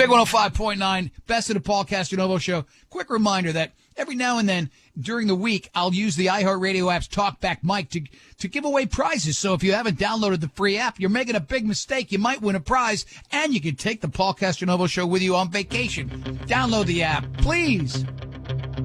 Big 105.9, best of the Paul Castellanovo Show. Quick reminder that every now and then during the week, I'll use the iHeartRadio app's TalkBack mic to give away prizes. So if you haven't downloaded the free app, you're making a big mistake. You might win a prize, and you can take the Paul Castellanovo Show with you on vacation. Download the app, please.